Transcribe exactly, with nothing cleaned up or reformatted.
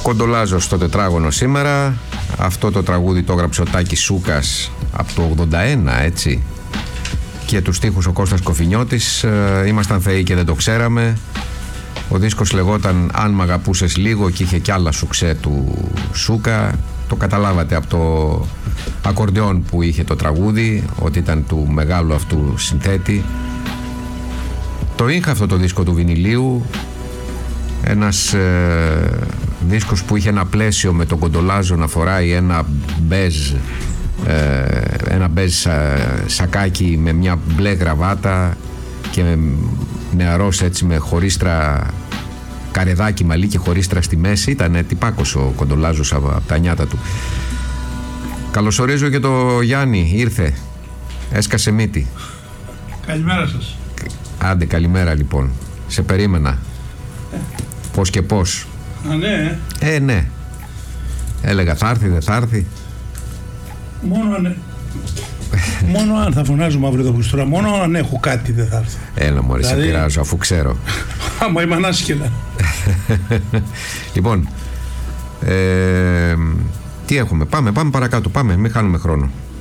Κοντολάζο στο τετράγωνο σήμερα. Αυτό το τραγούδι το έγραψε ο Τάκης Σούκας από το ογδόντα ένα, έτσι. Και τους στίχους ο Κώστας Κοφινιώτης. Ε, ήμασταν θεοί και δεν το ξέραμε. Ο δίσκος λεγόταν «Αν μ' αγαπούσες λίγο» και είχε κι άλλα σουξέ του Σούκα. Το καταλάβατε από το ακορντεόν που είχε το τραγούδι, ότι ήταν του μεγάλου αυτού συνθέτη. Το είχα αυτό το δίσκο του βινιλίου. Ένας ε, δίσκος που είχε ένα πλαίσιο με τον Κοντολάζο να φοράει ένα μπέζ, ε, ένα μπέζ σα, σακάκι με μια μπλε γραβάτα και με, νεαρός έτσι με χωρίστρα, καρεδάκι μαλλί και χωρίστρα στη μέση. Ήτανε τυπάκος ο Κοντολάζος από, από τα νιάτα του. Καλωσορίζω και το Γιάννη, ήρθε, έσκασε μύτη. Καλημέρα σας. Άντε καλημέρα λοιπόν, σε περίμενα. Ε. Πώς και πώς. Α, ναι. Ε, ναι. Έλεγα θα έρθει, δεν θα έρθει. Μόνο αν... Μόνο αν θα φωνάζουμε αύριο το Χριστούγεννα, μόνο αν έχω κάτι δεν θα έρθει. Έλα μωρέ, δηλαδή... σε πειράζω αφού ξέρω. Άμα είμαι ανάσχελα. Λοιπόν, ε, τι έχουμε, πάμε, πάμε παρακάτω, πάμε, μην χάνουμε χρόνο.